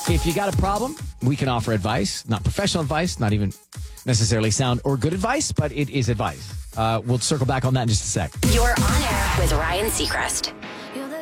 If you got a problem, we can offer advice. Not professional advice, not even necessarily sound or good advice, but it is advice. We'll circle back on that in just a sec. You're on air with Ryan Seacrest.